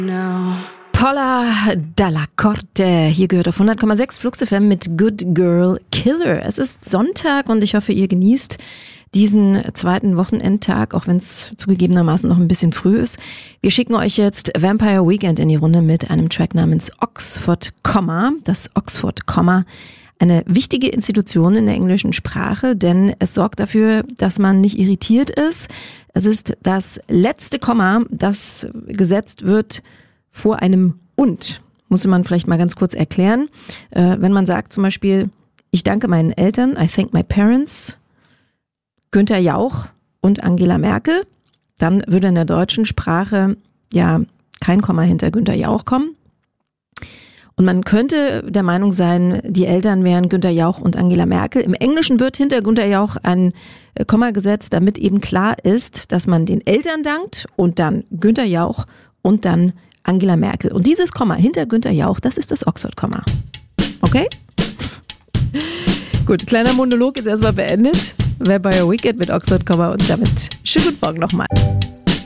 Paula Dalla Corte, hier gehört auf 100,6 Flux FM mit Good Girl Killer. Es ist Sonntag und ich hoffe, ihr genießt diesen zweiten Wochenendtag, auch wenn es zugegebenermaßen noch ein bisschen früh ist. Wir schicken euch jetzt Vampire Weekend in die Runde mit einem Track namens Oxford Comma. Das Oxford Comma, eine wichtige Institution in der englischen Sprache, denn es sorgt dafür, dass man nicht irritiert ist. Es ist das letzte Komma, das gesetzt wird vor einem und. Muss man vielleicht mal ganz kurz erklären. Wenn man sagt zum Beispiel, ich danke meinen Eltern, I thank my parents, Günther Jauch und Angela Merkel, dann würde in der deutschen Sprache ja kein Komma hinter Günther Jauch kommen. Und man könnte der Meinung sein, die Eltern wären Günther Jauch und Angela Merkel. Im Englischen wird hinter Günther Jauch ein Komma gesetzt, damit eben klar ist, dass man den Eltern dankt und dann Günther Jauch und dann Angela Merkel. Und dieses Komma hinter Günther Jauch, das ist das Oxford-Komma. Okay? Gut, kleiner Monolog ist erstmal beendet. Vampire Weekend mit Oxford-Komma und damit schönen guten Morgen nochmal.